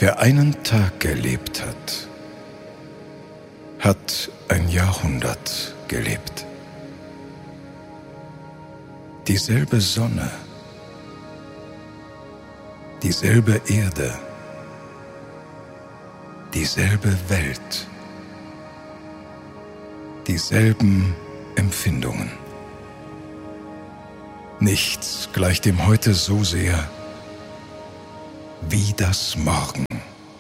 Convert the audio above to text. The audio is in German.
Wer einen Tag gelebt hat, hat ein Jahrhundert gelebt. Dieselbe Sonne, dieselbe Erde, dieselbe Welt, dieselben Empfindungen. Nichts gleicht dem Heute so sehr wie das Morgen.